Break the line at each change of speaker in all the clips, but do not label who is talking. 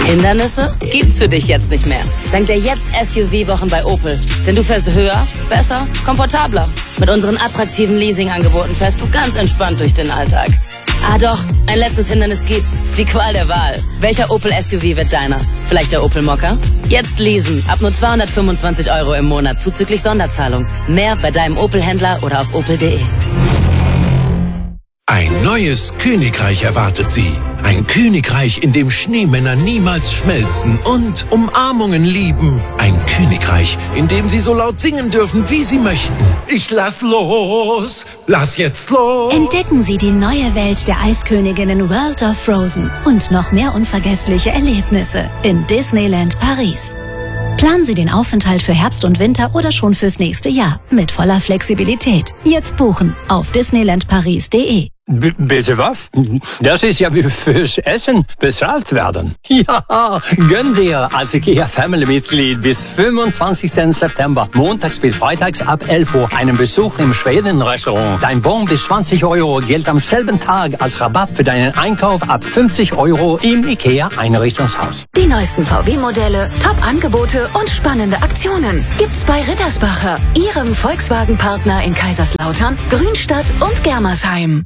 Hindernisse gibt's für dich jetzt nicht mehr. Dank der Jetzt-SUV-Wochen bei Opel. Denn du fährst höher, besser, komfortabler. Mit unseren attraktiven Leasing-Angeboten fährst du ganz entspannt durch den Alltag. Ah doch, ein letztes Hindernis gibt's. Die Qual der Wahl. Welcher Opel-SUV wird deiner? Vielleicht der Opel Mokka? Jetzt leasen. Ab nur 225 € im Monat, zuzüglich Sonderzahlung. Mehr bei deinem Opel-Händler oder auf opel.de.
Ein neues Königreich erwartet Sie. Ein Königreich, in dem Schneemänner niemals schmelzen und Umarmungen lieben. Ein Königreich, in dem Sie so laut singen dürfen, wie Sie möchten. Ich lass los, lass jetzt los.
Entdecken Sie die neue Welt der Eisköniginnen World of Frozen und noch mehr unvergessliche Erlebnisse in Disneyland Paris. Planen Sie den Aufenthalt für Herbst und Winter oder schon fürs nächste Jahr mit voller Flexibilität. Jetzt buchen auf disneylandparis.de.
Bitte was? Das ist ja wie fürs Essen bezahlt werden. Ja, gönn dir als IKEA-Family-Mitglied bis 25. September, montags bis freitags ab 11 Uhr, einen Besuch im Schweden-Restaurant. Dein Bon bis 20 € gilt am selben Tag als Rabatt für deinen Einkauf ab 50 € im IKEA-Einrichtungshaus.
Die neuesten VW-Modelle, Top-Angebote und spannende Aktionen gibt's bei Rittersbacher, Ihrem Volkswagen-Partner in Kaiserslautern, Grünstadt und Germersheim.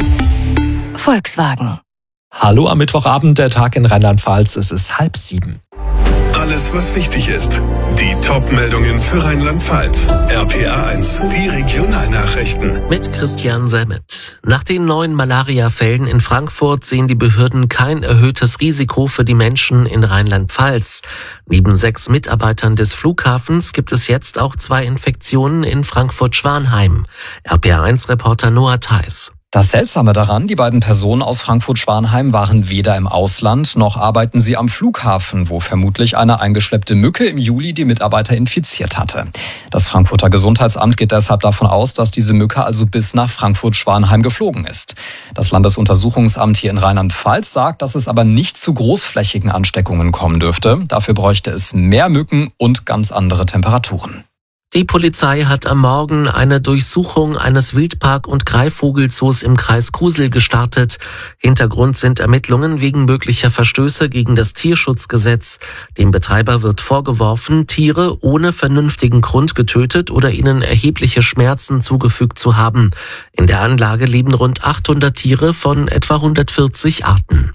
Volkswagen.
Hallo am Mittwochabend, der Tag in Rheinland-Pfalz. Es ist 6:30.
Alles, was wichtig ist. Die Top-Meldungen für Rheinland-Pfalz. RPA 1, die Regionalnachrichten.
Mit Christian Semmet. Nach den neuen Malaria-Fällen in Frankfurt sehen die Behörden kein erhöhtes Risiko für die Menschen in Rheinland-Pfalz. Neben 6 Mitarbeitern des Flughafens gibt es jetzt auch 2 Infektionen in Frankfurt-Schwanheim. RPA 1-Reporter Noah Theis.
Das Seltsame daran, die beiden Personen aus Frankfurt-Schwanheim waren weder im Ausland, noch arbeiten sie am Flughafen, wo vermutlich eine eingeschleppte Mücke im Juli die Mitarbeiter infiziert hatte. Das Frankfurter Gesundheitsamt geht deshalb davon aus, dass diese Mücke also bis nach Frankfurt-Schwanheim geflogen ist. Das Landesuntersuchungsamt hier in Rheinland-Pfalz sagt, dass es aber nicht zu großflächigen Ansteckungen kommen dürfte. Dafür bräuchte es mehr Mücken und ganz andere Temperaturen.
Die Polizei hat am Morgen eine Durchsuchung eines Wildpark- und Greifvogelzoos im Kreis Kusel gestartet. Hintergrund sind Ermittlungen wegen möglicher Verstöße gegen das Tierschutzgesetz. Dem Betreiber wird vorgeworfen, Tiere ohne vernünftigen Grund getötet oder ihnen erhebliche Schmerzen zugefügt zu haben. In der Anlage leben rund 800 Tiere von etwa 140 Arten.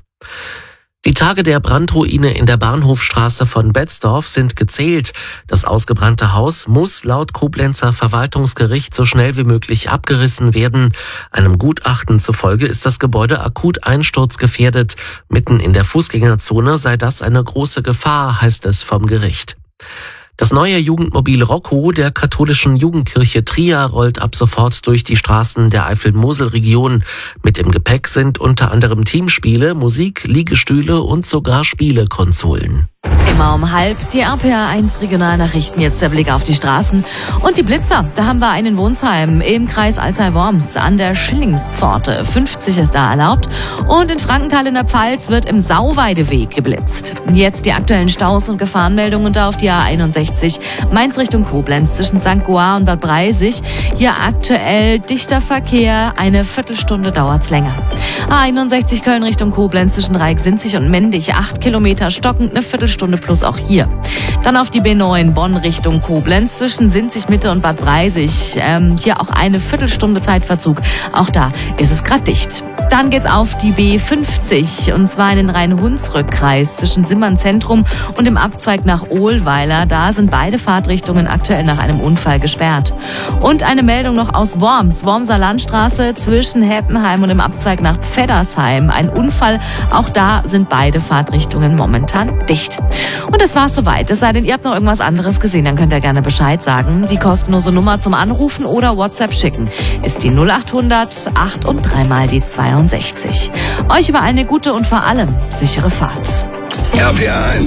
Die Tage der Brandruine in der Bahnhofstraße von Betzdorf sind gezählt. Das ausgebrannte Haus muss laut Koblenzer Verwaltungsgericht so schnell wie möglich abgerissen werden. Einem Gutachten zufolge ist das Gebäude akut einsturzgefährdet. Mitten in der Fußgängerzone sei das eine große Gefahr, heißt es vom Gericht. Das neue Jugendmobil Rocco der katholischen Jugendkirche Trier rollt ab sofort durch die Straßen der Eifel-Mosel-Region. Mit im Gepäck sind unter anderem Teamspiele, Musik, Liegestühle und sogar Spielekonsolen.
Immer um 12:30 die RPA 1 Regionalnachrichten, jetzt der Blick auf die Straßen. Und die Blitzer, da haben wir einen in Wohnsheim im Kreis Alzey-Worms an der Schillingspforte. 50 ist da erlaubt. Und in Frankenthal in der Pfalz wird im Sauweideweg geblitzt. Jetzt die aktuellen Staus und Gefahrenmeldungen da auf die A61 Mainz Richtung Koblenz zwischen St. Goar und Bad Breisig. Hier aktuell dichter Verkehr, eine Viertelstunde dauert's länger. A61 Köln Richtung Koblenz zwischen Reik-Sinzig und Mendig, 8 Kilometer stockend, eine Viertelstunde plus auch hier. Dann auf die B9 Bonn Richtung Koblenz zwischen Sinzig Mitte und Bad Breisig. Hier auch eine Viertelstunde Zeitverzug. Auch da ist es gerade dicht. Dann geht's auf die B50 und zwar in den Rhein-Hunsrück-Kreis zwischen Simmern Zentrum und dem Abzweig nach Ohlweiler. Da sind beide Fahrtrichtungen aktuell nach einem Unfall gesperrt. Und eine Meldung noch aus Worms. Wormser Landstraße zwischen Heppenheim und dem Abzweig nach Pfeddersheim. Ein Unfall. Auch da sind beide Fahrtrichtungen momentan dicht. Und das war's soweit. Es sei denn, ihr habt noch irgendwas anderes gesehen, dann könnt ihr gerne Bescheid sagen. Die kostenlose Nummer zum Anrufen oder WhatsApp schicken ist die 0800 8 und 3 mal die 62. Euch überall eine gute und vor allem sichere Fahrt.
RPA 1